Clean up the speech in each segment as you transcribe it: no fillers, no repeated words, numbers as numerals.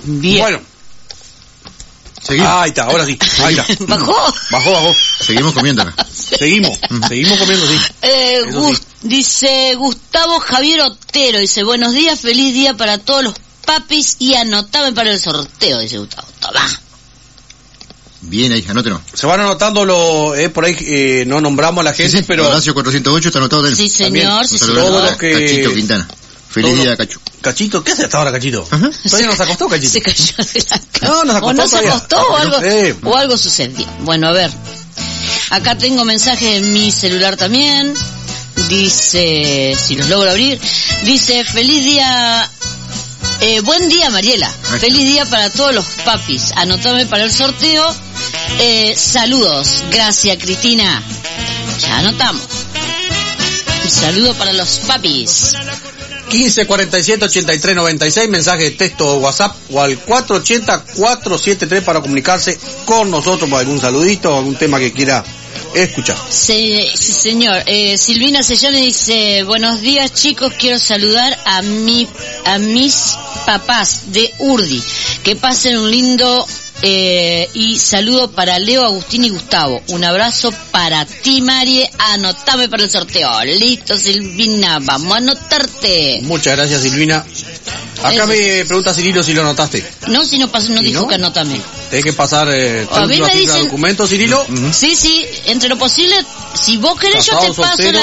Bien. Bueno. Seguimos. Ahí está, ahora sí. Ahí está. ¿Bajó? Seguimos comiendo acá. Seguimos comiendo, sí. Eso sí. Dice Gustavo Javier Otero, dice, buenos días, feliz día para todos los papis y anotame para el sorteo, dice Gustavo. Toma. Bien ahí, anótenos. Se van anotando por ahí, no nombramos a la gente, Sí, pero... Horacio 408 está anotado también. Sí, señor, sí, Todos señor. los que... Cachito Quintana. Feliz día, Cacho. ¿Cachito? ¿Qué hace hasta ahora, Cachito? Ajá. ¿Todavía no se acostó, Cachito? Se cayó de la cama. No, no se acostó o no se todavía. acostó o algo Sí. sucedió. Bueno, a ver. Acá tengo mensajes en mi celular también. Dice, si los logro abrir, dice, feliz día, buen día, Mariela. Feliz día para todos los papis. Anotame para el sorteo. Saludos. Gracias, Cristina. Ya anotamos. Un saludo para los papis. 15 47 83 96, mensaje de texto o WhatsApp o al 480 473 para comunicarse con nosotros por algún saludito o algún tema que quiera escuchar. Sí, señor. Silvina Sellone dice, buenos días, chicos, quiero saludar a mis papás de Urdi. Que pasen un lindo y saludo para Leo, Agustín y Gustavo. Un abrazo para ti, Marie. Anotame para el sorteo. Listo, Silvina, vamos a anotarte. Muchas gracias, Silvina. Acá me pregunta Cirilo si lo anotaste. No, si no pasó, no dijo no? que anotame. Tenés que pasar A mí me dicen documento, Cirilo. Sí, entre lo posible, si vos querés yo te paso el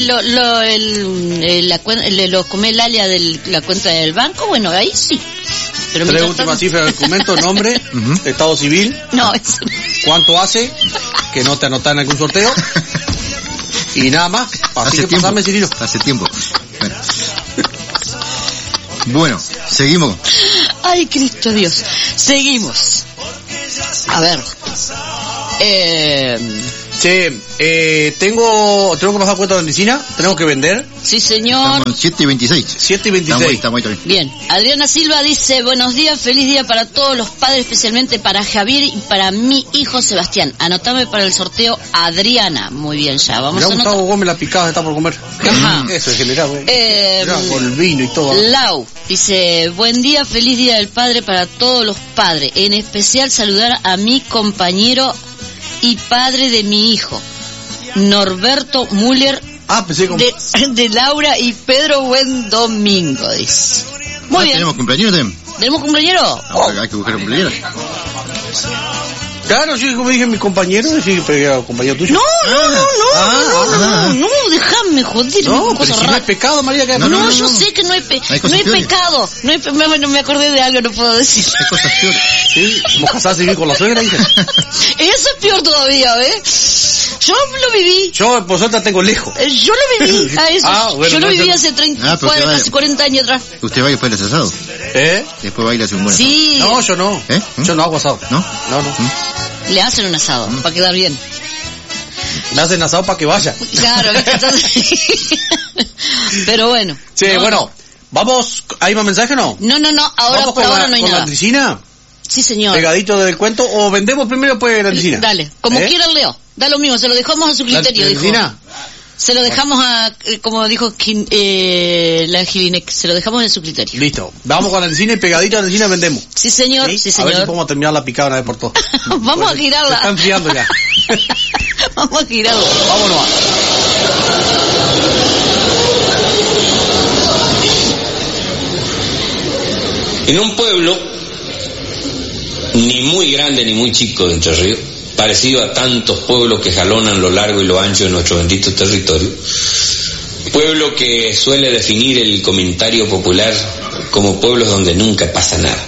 alia de la cuenta del banco, bueno, ahí sí. Pero Tres últimas cifras del documento, nombre, estado civil. No, eso no. ¿Cuánto hace que no te anotás en algún sorteo? Y nada más. Así que pasame, Cirilo. Hace tiempo. Bueno, seguimos. Ay, Cristo Dios. Seguimos. A ver. Tengo que pasar cuenta de medicina, tenemos que vender. Sí, señor. Estamos en 7:26. 7:26. Estamos ahí. Bien. Adriana Silva dice, buenos días, feliz día para todos los padres, especialmente para Javier y para mi hijo Sebastián. Anotame para el sorteo, Adriana. Muy bien, ya vamos Mirá, a anotar. Gustavo Gómez la picada está por comer. Ajá. Eso es general, güey. Con el vino y todo. Lau dice, buen día, feliz día del padre para todos los padres. En especial saludar a mi compañero y padre de mi hijo, Norberto Müller, de Laura y Pedro, buen domingo, dice. Muy bien. ¿Tenemos cumpleaños también? ¿Tenemos cumpleañero? Hay que buscar un cumpleaños. Claro, sí, como dije mi compañero, sí, pero compañero tuyo. No, déjame joder. No, pero si no es pecado, María, que no, yo sé que no es pecado. No me acordé de algo, no puedo decir. Hay cosas peores. Sí, como casarse bien con la suegra, dije. Eso es peor todavía, ¿ves? Yo lo viví. Yo, por suerte, tengo lejos. Yo lo viví a eso. Bueno, yo lo viví hace 40 años atrás. ¿Usted va y después del asado? Después va y le hace un buen asado. Sí. No, yo no. Yo no hago asado. ¿No? No. Le hacen un asado, para quedar bien. Le hacen asado para que vaya. Claro, pero bueno. Sí, bueno. Vamos, ¿hay más mensaje o no? No, ahora por ahora no hay nada. ¿Con la Tricina? Sí, señor. Pegadito del cuento, o vendemos primero después la Tricina. Dale, como quiera el Leo. Da lo mismo, se lo dejamos a su criterio, dijo. Se lo dejamos a, como dijo la Gilinec, se lo dejamos en su criterio. Listo. Vamos con la Tricina y pegadito a la Tricina vendemos. Sí, señor. Sí, señor. A ver si podemos terminar la picada una vez por todas. Vamos a girarla. Se está enfriando ya. Vamos a girarla. Vámonos. En un pueblo, ni muy grande ni muy chico de Entre Ríos, parecido a tantos pueblos que jalonan lo largo y lo ancho de nuestro bendito territorio, pueblo que suele definir el comentario popular como pueblos donde nunca pasa nada,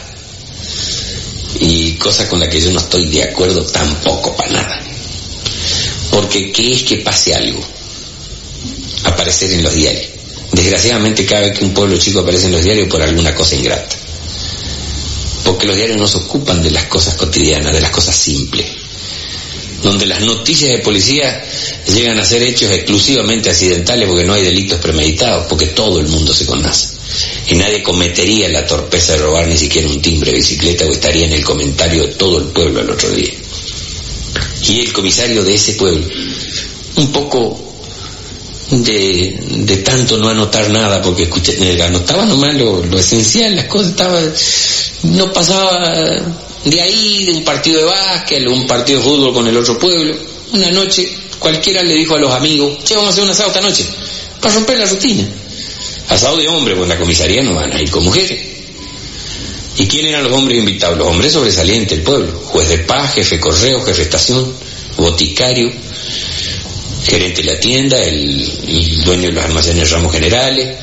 y cosa con la que yo no estoy de acuerdo tampoco para nada, porque ¿qué es que pase algo? Aparecer en los diarios. Desgraciadamente cada vez que un pueblo chico aparece en los diarios por alguna cosa ingrata, porque los diarios no se ocupan de las cosas cotidianas, de las cosas simples, donde las noticias de policía llegan a ser hechos exclusivamente accidentales porque no hay delitos premeditados, porque todo el mundo se conoce y nadie cometería la torpeza de robar ni siquiera un timbre de bicicleta, o estaría en el comentario de todo el pueblo el otro día. Y el comisario de ese pueblo, un poco de tanto no anotar nada, porque anotaba nomás lo esencial, las cosas no pasaba de ahí, de un partido de básquet, un partido de fútbol con el otro pueblo. Una noche cualquiera le dijo a los amigos, che, vamos a hacer un asado esta noche, para romper la rutina. Asado de hombre, pues en la comisaría no van a ir con mujeres. ¿Y quién eran los hombres invitados? Los hombres sobresalientes del pueblo: juez de paz, jefe de correo, jefe de estación, boticario, gerente de la tienda, el dueño de los almacenes Ramos Generales,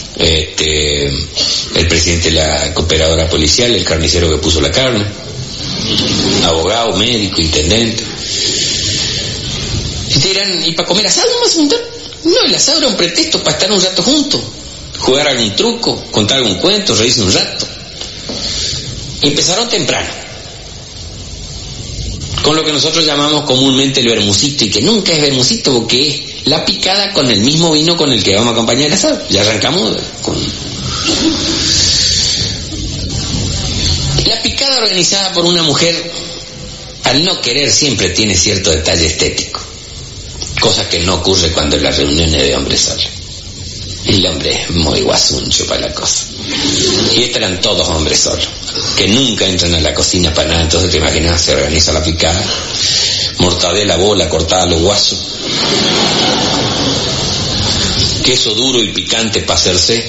el presidente de la cooperadora policial, el carnicero que puso la carne, abogado, médico, intendente. Y dirán, ¿y para comer asado no más un montón? No, el asado era un pretexto para estar un rato juntos, jugar algún truco, contar algún cuento, reírse un rato. Empezaron temprano, con lo que nosotros llamamos comúnmente el bermucito, y que nunca es bermucito porque es la picada con el mismo vino con el que vamos a acompañar el asado. Ya arrancamos con la picada organizada por una mujer. Al no querer siempre tiene cierto detalle estético, cosa que no ocurre cuando en las reuniones de hombres solos. El hombre es muy guasuncho para la cosa, y estos eran todos hombres solos, que nunca entran a la cocina para nada. Entonces te imaginas, se organiza la picada, mortadela, bola cortada a los guasos, queso duro y picante para hacerse,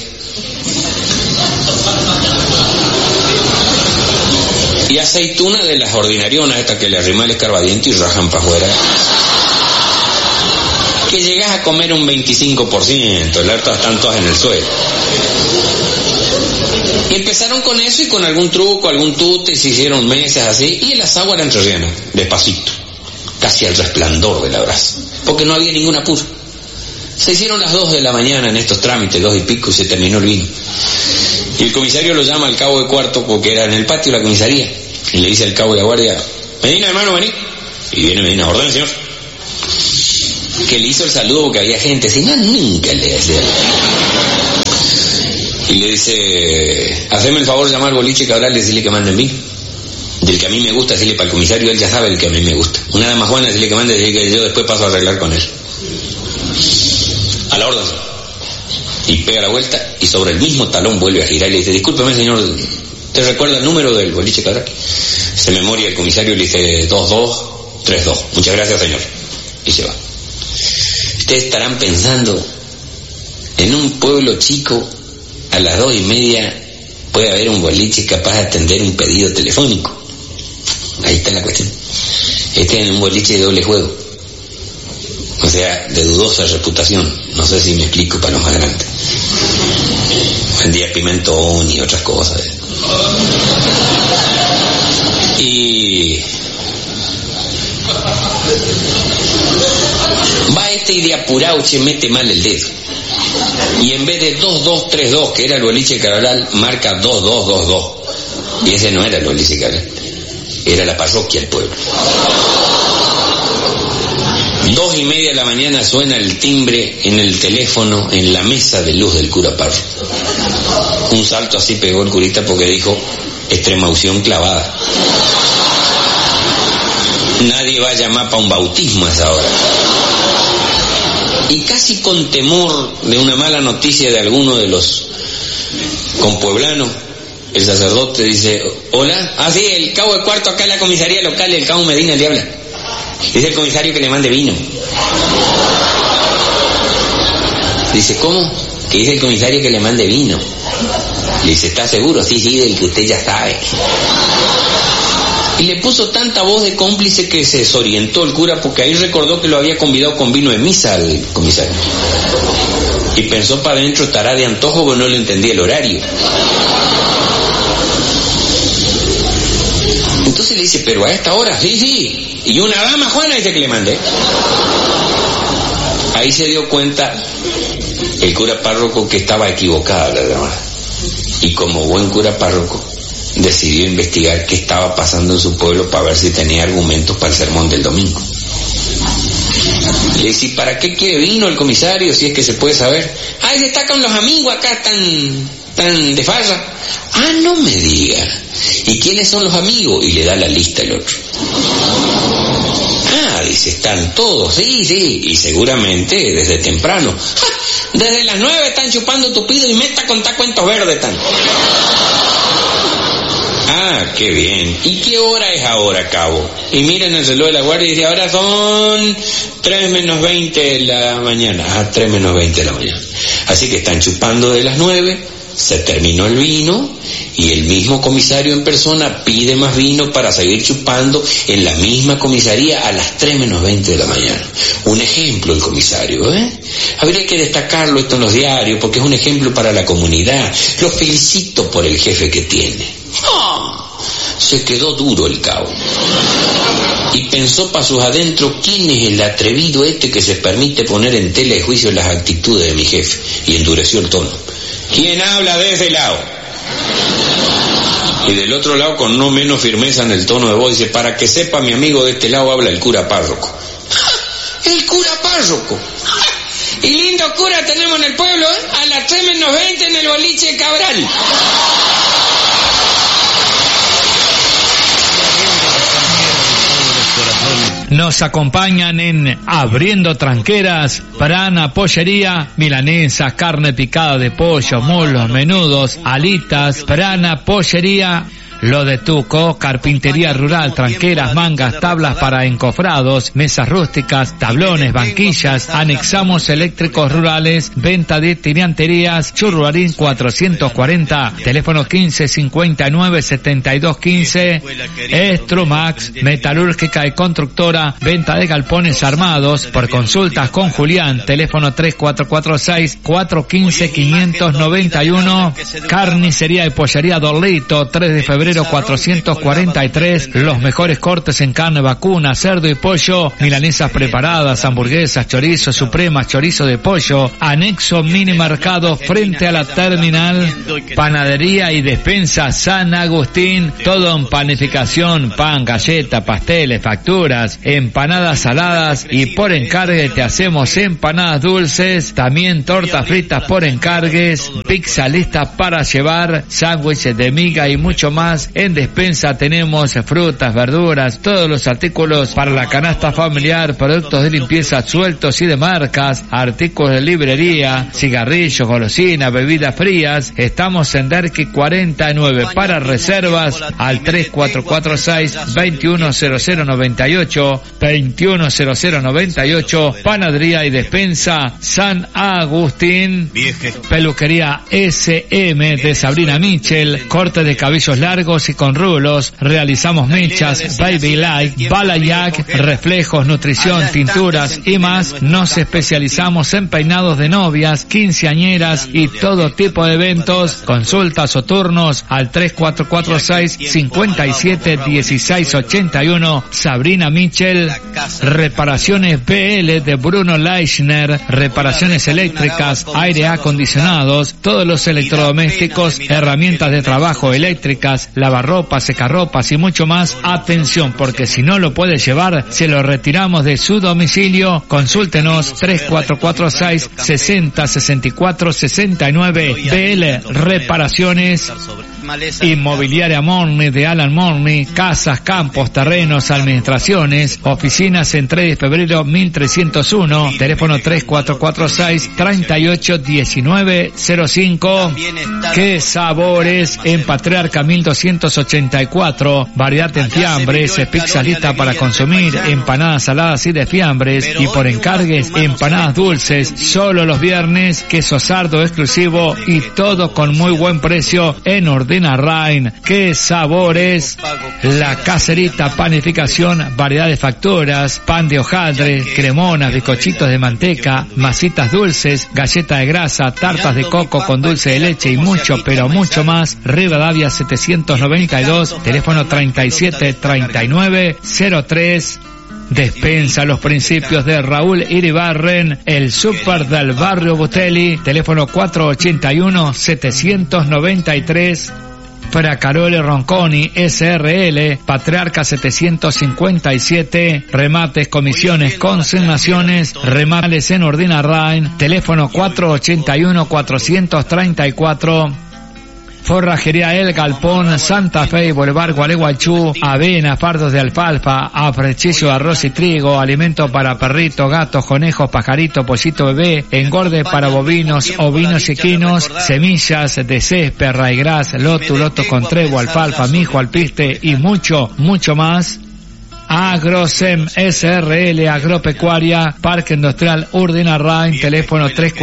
y aceituna de las ordinarionas, estas que le arriman el escarbadiente y rajan para afuera, que llegas a comer un 25%, el resto están todas en el suelo. Y empezaron con eso, y con algún truco, algún tute, se hicieron meses así, y el asado era entrerriano, despacito, casi al resplandor de la brasa, porque no había ningún apuro. Se hicieron las 2 de la mañana en estos trámites, 2 y pico, y se terminó el vino. Y el comisario lo llama al cabo de cuarto, porque era en el patio de la comisaría, y le dice al cabo de la guardia: Medina, hermano, vení. Y viene Medina: orden, señor. Que le hizo el saludo porque había gente, si no, nunca le decía. Y le dice: haceme el favor de llamar al boliche Cabral y decirle que manden vino. Del que a mí me gusta, decirle para el comisario, él ya sabe el que a mí me gusta. Una dama Juana, decirle que mande, decirle que yo después paso a arreglar con él. A la orden. Y pega la vuelta, y sobre el mismo talón vuelve a girar y le dice: discúlpeme, señor, ¿te recuerda el número del boliche Cabral? Se memoria el comisario y le dice: 2232. Muchas gracias, señor. Y se va. Ustedes estarán pensando, en un pueblo chico, a las 2:30 puede haber un boliche capaz de atender un pedido telefónico. Ahí está la cuestión. Este es un boliche de doble juego, o sea, de dudosa reputación. No sé si me explico para los más grandes. Vendía pimentón y otras cosas. Y va este y de apurado se mete mal el dedo, y en vez de 2232, que era el boliche Cabral, marca 2222, y ese no era el boliche Cabral, era la parroquia del pueblo. 2:30 de la mañana suena el timbre en el teléfono, en la mesa de luz del cura Parro. Un salto así pegó el curita, porque dijo: extrema unción clavada. Nadie va a llamar para un bautismo a esa hora. Y casi con temor de una mala noticia de alguno de los compueblanos, el sacerdote dice: hola, sí, el cabo de cuarto acá en la comisaría local, el cabo Medina le habla. Dice el comisario que le mande vino. Dice: ¿cómo? Que dice el comisario que le mande vino. Le dice: ¿está seguro? Sí, del que usted ya sabe. Y le puso tanta voz de cómplice que se desorientó el cura, porque ahí recordó que lo había convidado con vino de misa al comisario. Y pensó para adentro: estará de antojo, porque no le entendía el horario. Entonces le dice: pero a esta hora, sí. Y una dama Juana dice que le mandé. Ahí se dio cuenta el cura párroco que estaba equivocada la dama. Y como buen cura párroco, decidió investigar qué estaba pasando en su pueblo para ver si tenía argumentos para el sermón del domingo. Le dice: ¿para qué quiere vino el comisario, si es que se puede saber? Él está con los amigos acá, tan de farra. No me diga. ¿Y quiénes son los amigos? Y le da la lista el otro. Dice, están todos, sí, y seguramente desde temprano. Desde las 9 están chupando tupido y meta contar cuentos verdes están. Qué bien. ¿Y qué hora es ahora, cabo? Y miren el reloj de la guardia y dice, ahora son 3 menos 20 de la mañana. 3 menos 20 de la mañana. Así que están chupando de las 9, se terminó el vino y el mismo comisario en persona pide más vino para seguir chupando en la misma comisaría a las 3 menos 20 de la mañana. Un ejemplo el comisario, Habría que destacarlo esto en los diarios porque es un ejemplo para la comunidad. Lo felicito por el jefe que tiene. Se quedó duro el cabo y pensó para sus adentros quién es el atrevido que se permite poner en tela de juicio las actitudes de mi jefe, y endureció el tono. ¿Quién habla de ese lado? Y del otro lado, con no menos firmeza en el tono de voz, dice, para que sepa mi amigo, de este lado habla el cura párroco. ¡El cura párroco! Y lindo cura tenemos en el pueblo, a las 3 menos 20 en el boliche Cabral. Nos acompañan en Abriendo Tranqueras, Prana Pollería, milanesas, carne picada de pollo, muslos, menudos, alitas, Prana Pollería. Lo de Tuco, carpintería rural, tranqueras, mangas, tablas para encofrados, mesas rústicas, tablones, banquillas, anexamos eléctricos rurales, venta de tiranterías, Churruarín 440, teléfono 1559-7215, Estromax, metalúrgica y constructora, venta de galpones armados, por consultas con Julián, teléfono 3446-415-591, carnicería y pollería Dorlito, 3 de febrero 443, los mejores cortes en carne vacuna, cerdo y pollo, milanesas preparadas, hamburguesas, chorizo, supremas, chorizo de pollo, anexo mini mercado frente a la terminal, panadería y despensa San Agustín, todo en panificación, pan, galleta, pasteles, facturas, empanadas saladas y por encargue te hacemos empanadas dulces, también tortas fritas por encargues, pizza lista para llevar, sándwiches de miga y mucho más. En despensa tenemos frutas, verduras, todos los artículos para la canasta familiar, productos de limpieza sueltos y de marcas, artículos de librería, cigarrillos, golosinas, bebidas frías. Estamos en Derqui 49. Para reservas al 3446-210098, 210098, panadería y despensa San Agustín, peluquería SM de Sabrina Michel, corte de cabellos largos y con rulos, realizamos mechas, baby light, balayak, reflejos, nutrición, tinturas y más. Nos especializamos en peinados de novias, quinceañeras y todo tipo de eventos. Consultas o turnos al 3446-571681. Sabrina Michel. Reparaciones BL de Bruno Leichner, reparaciones eléctricas, aire acondicionados, todos los electrodomésticos, herramientas de trabajo eléctricas, lavarropas, secarropas y mucho más. Atención, porque si no lo puede llevar, se lo retiramos de su domicilio. Consúltenos 3446-606469. BL Reparaciones. Inmobiliaria Morni de Alan Morni, casas, campos, terrenos, administraciones, oficinas en 3 de febrero 1301, teléfono 3446-381905. Qué sabores en Patriarca 1284, variedad en fiambres, pizza lista para consumir, empanadas saladas y de fiambres y por encargues empanadas dulces, solo los viernes, queso sardo exclusivo y todo con muy buen precio en Ordena Rain. Qué sabores. La Caserita Panificación, variedad de facturas, pan de hojaldre, cremonas, bizcochitos de manteca, masitas dulces, galletas de grasa, tartas de coco con dulce de leche y mucho, pero mucho más. Rivadavia 792, teléfono 373903. Despensa Los Principios de Raúl Iribarren, el súper del barrio Butelli, teléfono 481-793. Fracarole Ronconi, SRL, Patriarca 757, remates, comisiones, consignaciones, remates en Ordina Rain, teléfono 481-434. Forrajería El Galpón, Santa Fe, Boulevard Gualeguaychú, avena, fardos de alfalfa, aprechillo de arroz y trigo, alimento para perrito, gatos, conejos, pajarito, pollito bebé, engorde para bovinos, ovinos y equinos, semillas de césped, raigras, loto con trevo, alfalfa, mijo, alpiste y mucho, mucho más. Agrosem SRL Agropecuaria, Parque Industrial Urdinarrain, teléfono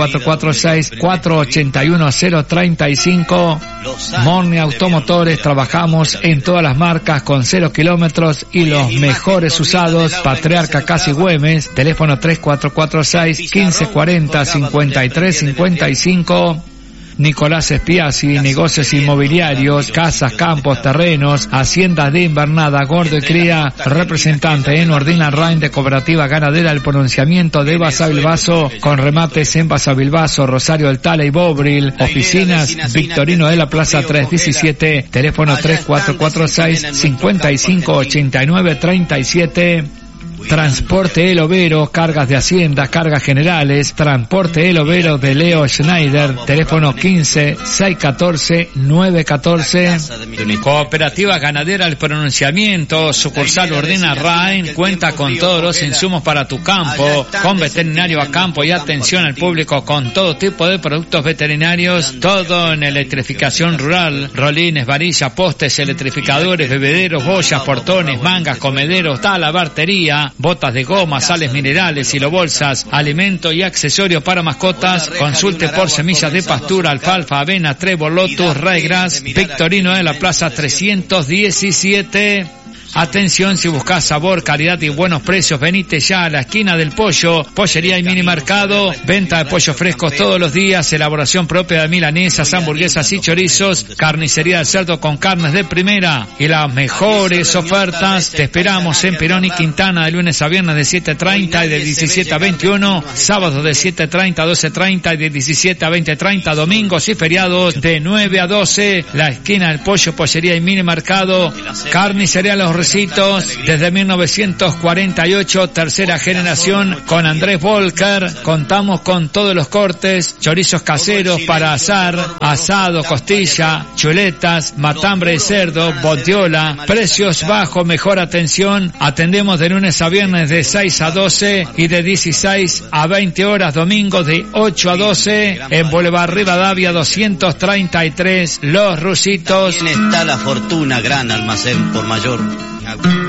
3446-481-035. Morni Automotores, trabajamos en todas las marcas con 0 kilómetros y los mejores usados. Patriarca Casi Güemes, teléfono 3446-1540-5355. Nicolás Espiazzi, negocios inmobiliarios, casas, campos, terrenos, haciendas de invernada, gordo y cría, representante en Urdinarrain de Cooperativa Ganadera El Pronunciamiento de Basavilbaso, con remates en Basavilbaso, Rosario del Tala y Bobril, oficinas Victorino de la Plaza 317, teléfono 3446-558937. Transporte El Overo, cargas de hacienda, cargas generales. Transporte El Overo de Leo Schneider, teléfono 15-614-914. Cooperativa Ganadera El Pronunciamiento, sucursal Urdinarrain, cuenta con todos los insumos para tu campo, con veterinario a campo y atención al público con todo tipo de productos veterinarios, todo en electrificación rural, rolines, varillas, postes, electrificadores, bebederos, boyas, portones, mangas, comederos, talabartería, botas de goma, sales minerales, silobolsas, alimento y accesorios para mascotas. Consulte por semillas de pastura, alfalfa, avena, trevo, lotus, raigras. Victorino de la Plaza 317. Atención, si buscas sabor, calidad y buenos precios, venite ya a la esquina del pollo, pollería y mini mercado, venta de pollos frescos todos los días, elaboración propia de milanesas, hamburguesas y chorizos, carnicería de cerdo con carnes de primera y las mejores ofertas. Te esperamos en Perón y Quintana de lunes a viernes de 7:30 y de 17 a 21, sábados de 7:30 a 12:30 y de 17 a 20:30, domingos y feriados de 9 a 12, la esquina del pollo, pollería y mini mercado, carnicería Los desde 1948, tercera generación con Andrés Volker. Contamos con todos los cortes, chorizos caseros para asar, asado, costilla, chuletas, matambre de cerdo, bondiola, precios bajos, mejor atención. Atendemos de lunes a viernes de 6 a 12 y de 16 a 20 horas, domingos de 8 a 12 en Boulevard Rivadavia 233, Los Rusitos. Está la fortuna, gran almacén por mayor.